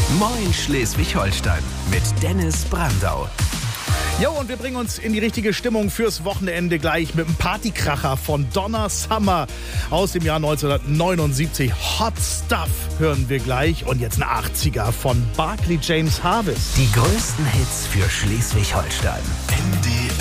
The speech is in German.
Moin Schleswig-Holstein mit Dennis Brandau. Jo, und wir bringen uns in die richtige Stimmung fürs Wochenende gleich mit einem Partykracher von Donna Summer aus dem Jahr 1979. Hot Stuff hören wir gleich. Und jetzt eine 80er von Barclay James Harvest. Die größten Hits für Schleswig-Holstein. NDR